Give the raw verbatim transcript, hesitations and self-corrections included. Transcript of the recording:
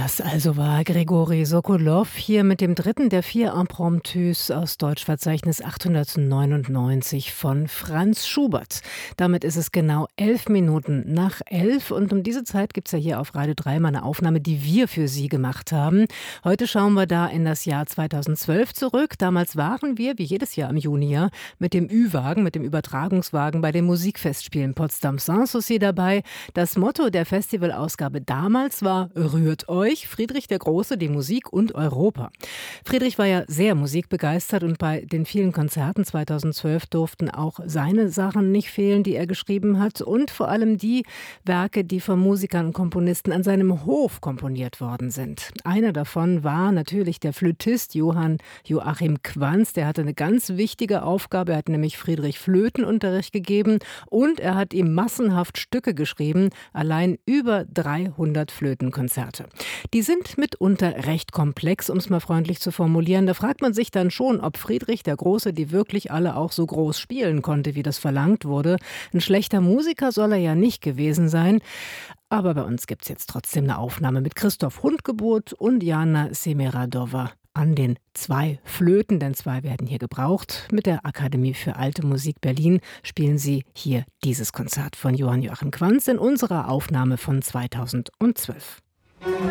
Das also war Grigori Sokolow hier mit dem dritten der vier Impromptus aus Deutschverzeichnis achthundertneunundneunzig von Franz Schubert. Damit ist es genau elf Minuten nach elf und um diese Zeit gibt es ja hier auf Radio drei mal eine Aufnahme, die wir für Sie gemacht haben. Heute schauen wir da in das Jahr zweitausendzwölf zurück. Damals waren wir, wie jedes Jahr im Juni, ja, mit dem Ü-Wagen, mit dem Übertragungswagen bei den Musikfestspielen Potsdam-Sanssouci dabei. Das Motto der Festivalausgabe damals war „Rührt euch, Friedrich der Große, die Musik und Europa“. Friedrich war ja sehr musikbegeistert und bei den vielen Konzerten zweitausendzwölf durften auch seine Sachen nicht fehlen, die er geschrieben hat und vor allem die Werke, die von Musikern und Komponisten an seinem Hof komponiert worden sind. Einer davon war natürlich der Flötist Johann Joachim Quanz. Der hatte eine ganz wichtige Aufgabe. Er hat nämlich Friedrich Flötenunterricht gegeben und er hat ihm massenhaft Stücke geschrieben, allein über dreihundert Flötenkonzerte. Die sind mitunter recht komplex, um es mal freundlich zu formulieren. Da fragt man sich dann schon, ob Friedrich der Große die wirklich alle auch so groß spielen konnte, wie das verlangt wurde. Ein schlechter Musiker soll er ja nicht gewesen sein. Aber bei uns gibt es jetzt trotzdem eine Aufnahme mit Christoph Hundgeburt und Jana Semiradova an den zwei Flöten, denn zwei werden hier gebraucht. Mit der Akademie für Alte Musik Berlin spielen sie hier dieses Konzert von Johann Joachim Quanz in unserer Aufnahme von zweitausendzwölf.